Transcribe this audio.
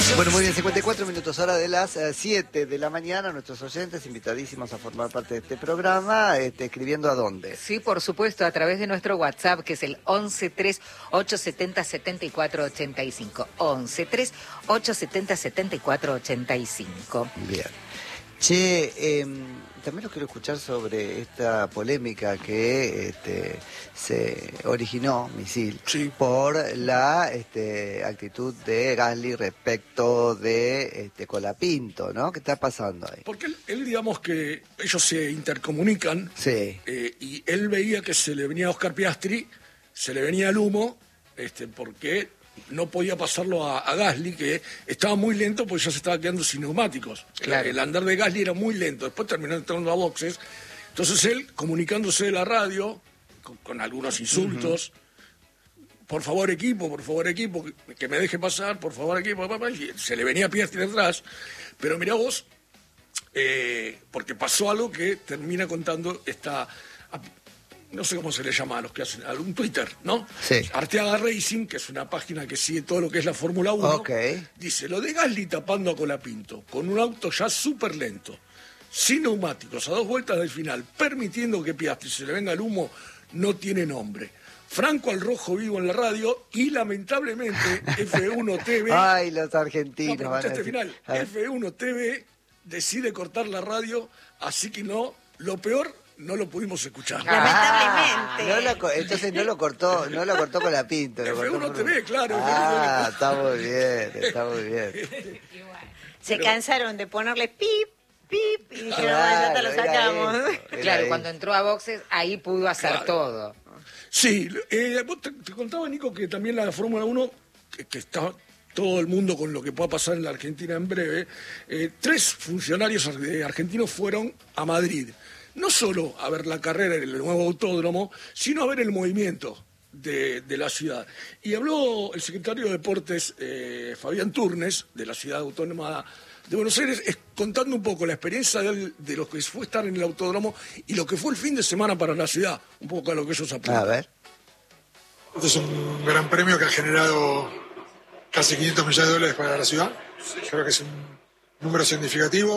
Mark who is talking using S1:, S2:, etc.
S1: Bueno, muy bien, 54 minutos, hora de las 7 de la mañana. Nuestros oyentes invitadísimos a formar parte de este programa, escribiendo a dónde.
S2: Sí, por supuesto, a través de nuestro WhatsApp, que es el 1138707485. 1138707485.
S1: Bien. Che, también lo quiero escuchar sobre esta polémica que se originó, Misil,
S3: sí,
S1: por la actitud de Gasly respecto de Colapinto, ¿no? ¿Qué está pasando ahí?
S3: porque él digamos que ellos se intercomunican,
S1: Sí.
S3: y él veía que se le venía a Oscar Piastri, se le venía el humo, porque no podía pasarlo a Gasly, que estaba muy lento porque ya se estaba quedando sin neumáticos.
S2: Claro.
S3: El andar de Gasly era muy lento, después terminó entrando a boxes. Entonces él, comunicándose de la radio, con algunos insultos, por favor equipo, que me deje pasar, por favor equipo, y se le venía Piastri detrás, pero mirá vos, porque pasó algo que termina contando esta... No sé cómo se le llama a los que hacen algún Twitter, ¿no?
S1: Sí.
S3: Arteaga Racing, que es una página que sigue todo lo que es la Fórmula 1,
S1: Okay.
S3: dice, lo de Gasly tapando a Colapinto, con un auto ya súper lento, sin neumáticos, a 2 vueltas del final, permitiendo que Piastri se le venga el humo, no tiene nombre. Franco al rojo vivo en la radio y lamentablemente F1 TV...
S1: Ay, los argentinos.
S3: No,
S1: van a
S3: este
S1: decir.
S3: final, F1 TV decide cortar la radio, así que no, lo peor... No lo pudimos escuchar.
S4: Lamentablemente.
S1: Entonces no lo cortó Colapinto.
S3: F1 TV, claro.
S1: Ah, está muy bien.
S4: Se cansaron de ponerle pip, pip, y dijeron,
S1: Claro,
S4: ya te lo sacamos.
S2: Claro, cuando entró a boxes, ahí pudo hacer
S3: Claro.
S2: todo.
S3: Sí, vos te contaba, Nico, que también la Fórmula 1, que está todo el mundo con lo que pueda pasar en la Argentina en breve, 3 funcionarios argentinos fueron a Madrid. No solo a ver la carrera en el nuevo autódromo, sino a ver el movimiento de la ciudad. Y habló el secretario de Deportes, Fabián Turnes, de la ciudad autónoma de Buenos Aires, contando un poco la experiencia de lo que fue estar en el autódromo y lo que fue el fin de semana para la ciudad, un poco a lo que ellos apuntan.
S1: A ver.
S5: Este es un gran premio que ha generado casi $500 millones para la ciudad. Creo que es un número significativo.